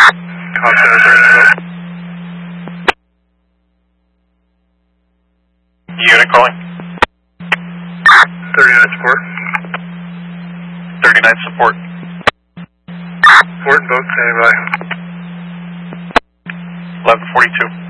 Unit calling. 39 support. 39 support. Port and boat standing by. 1142.